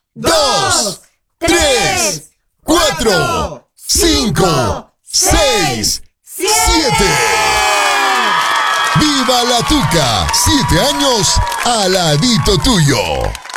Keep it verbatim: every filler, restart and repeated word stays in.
dos, tres, cuatro, cinco, seis, siete. ¡Viva la Tuca! Siete años al ladito tuyo.